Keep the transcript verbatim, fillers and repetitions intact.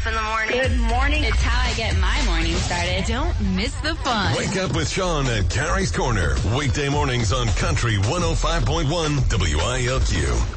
in the morning. Good morning. It's how I get my morning started. Don't miss the fun. Wake up with Sean at Carrie's Corner. Weekday mornings on Country one oh five point one W I L Q.